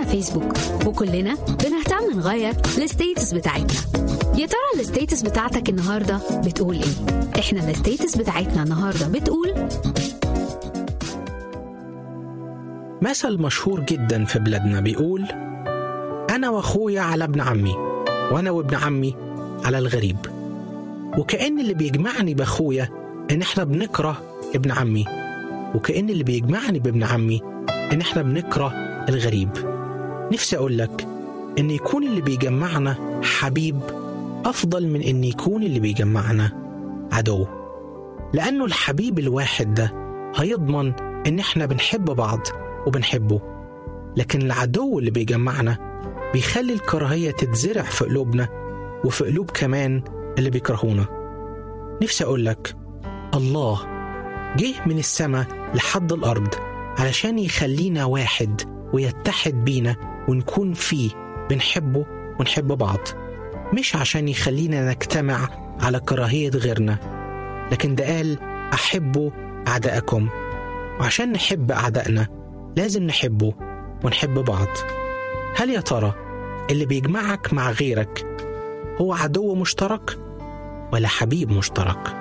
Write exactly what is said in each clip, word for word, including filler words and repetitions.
فيسبوك، وكلنا بنهتم نغير الستيتس بتاعتنا. يا ترى الستيتس بتاعتك النهاردة بتقول ايه؟ احنا الستيتس بتاعتنا النهاردة بتقول مثل مشهور جدا في بلادنا بيقول: أنا وأخويا على ابن عمي، وأنا وابن عمي على الغريب. وكأن اللي بيجمعني بأخويا إن إحنا بنكره ابن عمي، وكأن اللي بيجمعني بابن عمي إن إحنا بنكره الغريب. نفسي أقولك إن يكون اللي بيجمعنا حبيب أفضل من إن يكون اللي بيجمعنا عدو، لأنه الحبيب الواحد ده هيضمن إن إحنا بنحب بعض وبنحبه، لكن العدو اللي بيجمعنا بيخلي الكراهية تتزرع في قلوبنا وفي قلوب كمان اللي بيكرهونا. نفسي أقولك الله جه من السماء لحد الأرض علشان يخلينا واحد ويتحد بينا ونكون فيه بنحبه ونحب بعض، مش عشان يخلينا نجتمع على كراهية غيرنا، لكن ده قال أحبوا أعداءكم. وعشان نحب أعدائنا لازم نحبه ونحب بعض. هل يا ترى اللي بيجمعك مع غيرك هو عدو مشترك ولا حبيب مشترك؟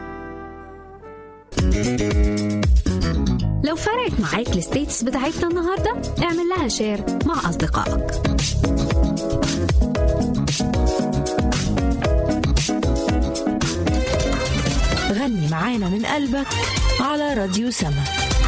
لو فرقت معاك الستيتس بتاعتنا النهاردة اعمل لها شير مع أصدقائك. غني معانا من قلبك على راديو سما.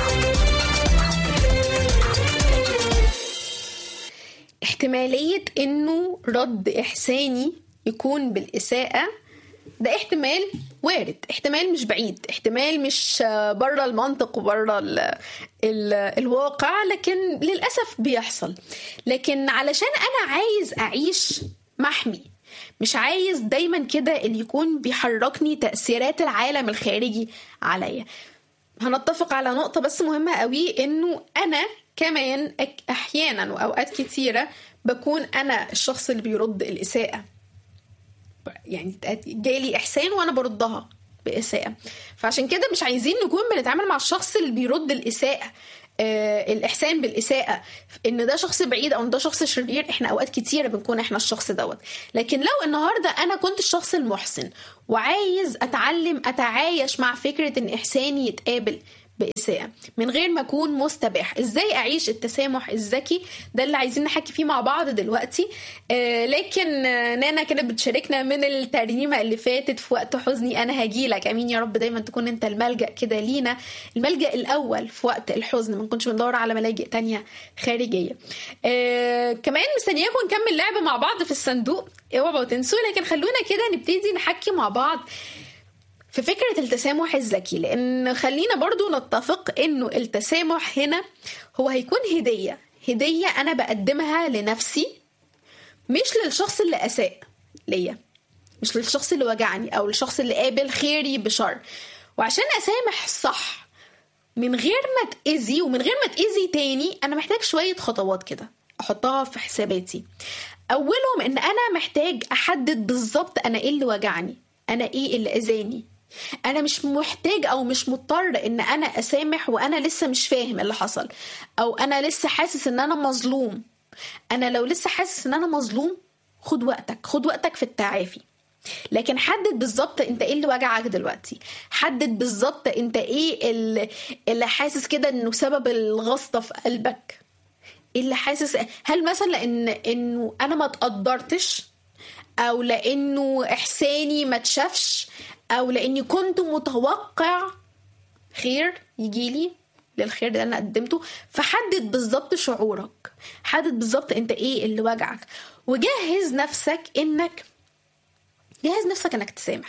احتمالية انه رد احساني يكون بالإساءة ده احتمال وارد، احتمال مش بعيد، احتمال مش برا المنطق وبرا ال ال الواقع، لكن للأسف بيحصل. لكن علشان أنا عايز أعيش محمي، مش عايز دايما كده اللي يكون بيحركني تأثيرات العالم الخارجي عليا، هنتفق على نقطة بس مهمة قوي، انه أنا كمان أحيانا وأوقات كتيرة بكون أنا الشخص اللي بيرد الإساءة، يعني جالي إحسان وأنا بردها بإساءة. فعشان كده مش عايزين نكون بنتعامل مع الشخص اللي بيرد الإساءة آه الإحسان بالإساءة إن ده شخص بعيد أو إن ده شخص شرير. إحنا أوقات كتيرة بنكون إحنا الشخص دوت. لكن لو النهاردة أنا كنت الشخص المحسن وعايز أتعلم أتعايش مع فكرة إن إحساني يتقابل بإساءة من غير ما أكون مستباح، إزاي أعيش التسامح الذكي؟ ده اللي عايزين نحكي فيه مع بعض دلوقتي. آه لكن آه نانا كانت بتشاركنا من الترنيمة اللي فاتت: في وقت حزني أنا هجيلك. أمين يا رب دايما تكون أنت الملجأ كده لينا، الملجأ الأول في وقت الحزن، ما نكونش بندور على ملاجئ تانية خارجية. آه كمان مستنياكم نكمل لعبة مع بعض في الصندوق، اوعوا تنسوا. لكن خلونا كده نبتدي نحكي مع بعض في فكرة التسامح الذكي، لأن خلينا برضو نتفق إنه التسامح هنا هو هيكون هدية هدية أنا بقدمها لنفسي، مش للشخص اللي أساء ليا، مش للشخص اللي وجعني أو الشخص اللي قابل خيري بشر. وعشان أسامح صح من غير ما تأذي ومن غير ما تأذي تاني، أنا محتاج شوية خطوات كده أحطها في حساباتي. أولهم إن أنا محتاج أحدد بالظبط أنا إيه اللي وجعني، أنا إيه اللي أذاني. أنا مش محتاج أو مش مضطر إن أنا أسامح وأنا لسه مش فاهم اللي حصل، أو أنا لسه حاسس إن أنا مظلوم. أنا لو لسه حاسس إن أنا مظلوم، خد وقتك خد وقتك في التعافي. لكن حدد بالظبط أنت إيه اللي وجعك دلوقتي، حدد بالظبط أنت إيه اللي, اللي حاسس كده إنه سبب الغصة في قلبك، إيه اللي حاسس. هل مثلا لأن إنه أنا ما تقدرتش، أو لأنه إحساني ما تشافش، أو لأني كنت متوقع خير يجيلي للخير ده أنا قدمته. فحدد بالظبط شعورك، حدد بالظبط أنت إيه اللي وجعك، وجهز نفسك إنك جهز نفسك إنك تسامح.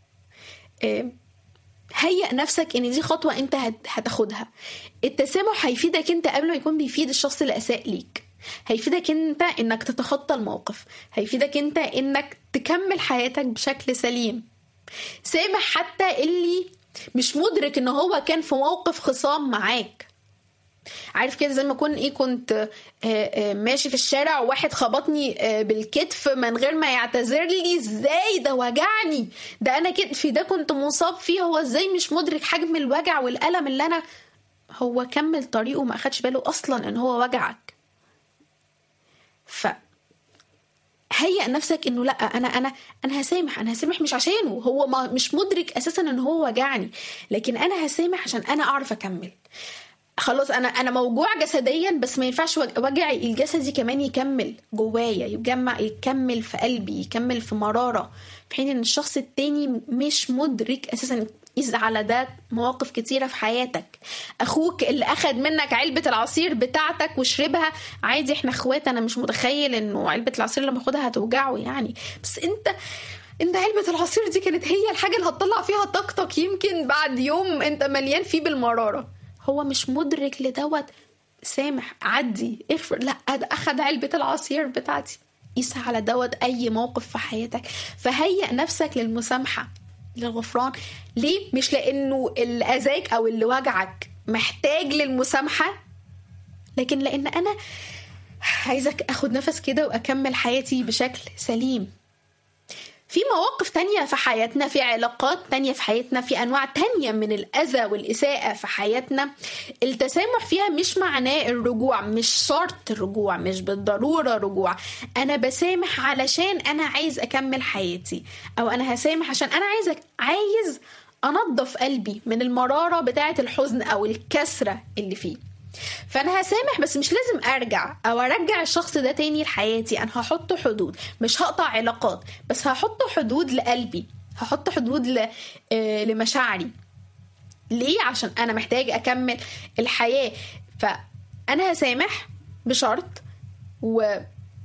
هيئ نفسك إن دي خطوة أنت هتاخدها. التسامح هيفيدك أنت قبل ما يكون بيفيد الشخص اللي أساء ليك، هيفيدك انت انك تتخطى الموقف، هيفيدك انت انك تكمل حياتك بشكل سليم. سامح حتى اللي مش مدرك ان هو كان في موقف خصام معاك. عارف كده زي ما اكون ايه كنت ماشي في الشارع وواحد خبطني بالكتف من غير ما يعتذر لي، ازاي ده وجعني، ده انا كتفي ده كنت مصاب فيه، هو ازاي مش مدرك حجم الوجع والألم اللي انا. هو كمل طريقه ما اخدش باله اصلا ان هو وجعك. ف هيئ نفسك انه لا انا انا انا هسامح انا هسامح مش عشانه هو ما مش مدرك اساسا ان هو وجعني، لكن انا هسامح عشان انا اعرف اكمل. خلاص انا انا موجوع جسديا بس ما ينفعش وجعي الجسدي كمان يكمل جوايا، يتجمع يكمل في قلبي، يكمل في مرارة، في حين ان الشخص التاني مش مدرك اساسا. إذ على ده مواقف كتيرة في حياتك. أخوك اللي أخد منك علبة العصير بتاعتك وشربها عادي، إحنا أخوات، أنا مش متخيل إنه علبة العصير لما أخدها هتوجعه يعني، بس أنت أنت علبة العصير دي كانت هي الحاجة اللي هتطلع فيها طاقتك، يمكن بعد يوم أنت مليان فيه بالمرارة. هو مش مدرك لدوت. سامح، عدي، اغفر. لا ده أخد علبة العصير بتاعتي. قيس على دوت أي موقف في حياتك. فهيئ نفسك للمسامحة، للغفران. ليه؟ مش لأنه اللي أذاك أو اللي وجعك محتاج للمسامحة، لكن لأن أنا عايزك أخد نفس كده وأكمل حياتي بشكل سليم. في مواقف تانية في حياتنا، في علاقات تانية في حياتنا، في أنواع تانية من الأذى والإساءة في حياتنا، التسامح فيها مش معناه الرجوع، مش شرط الرجوع، مش بالضرورة رجوع. أنا بسامح علشان أنا عايز أكمل حياتي، أو أنا هسامح عشان أنا عايز عايز أنظف قلبي من المرارة بتاعة الحزن أو الكسرة اللي فيه. فأنا هسامح بس مش لازم أرجع أو أرجع الشخص ده تاني لحياتي. أنا هحط حدود، مش هقطع علاقات، بس هحط حدود لقلبي، هحط حدود ل... آه لمشاعري. ليه؟ عشان أنا محتاج أكمل الحياة. فأنا هسامح بشرط، ولو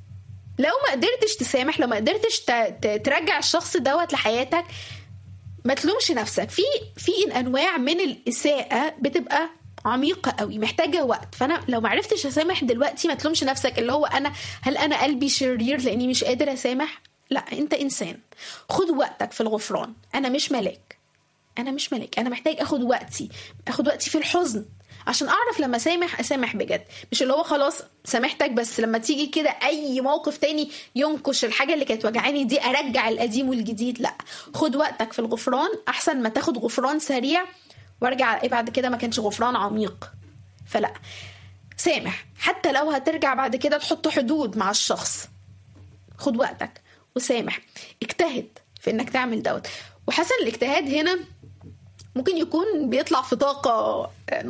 ما قدرتش تسامح، لو ما قدرتش ت... ت... ترجع الشخص دوت لحياتك، ما تلومش نفسك. في في أنواع من الإساءة بتبقى عميقة قوي، محتاجة وقت. فأنا لو معرفتش أسامح دلوقتي ما تلومش نفسك، اللي هو أنا هل أنا قلبي شرير لأني مش قادر أسامح؟ لا، أنت إنسان. خد وقتك في الغفران. أنا مش ملاك، أنا مش ملاك، أنا محتاج أخد وقتي، أخد وقتي في الحزن عشان أعرف لما أسامح أسامح بجد. مش اللي هو خلاص سامحتك بس لما تيجي كده أي موقف تاني ينكش الحاجة اللي كانت وجعاني دي أرجع القديم والجديد. لا، خد وقتك في الغفران أحسن ما تاخد غفران سريع وارجع بعد كده ما كانش غفران عميق. فلا، سامح حتى لو هترجع بعد كده تحط حدود مع الشخص. خد وقتك وسامح، اجتهد في انك تعمل دوت. وحسن الاجتهاد هنا ممكن يكون بيطلع في طاقة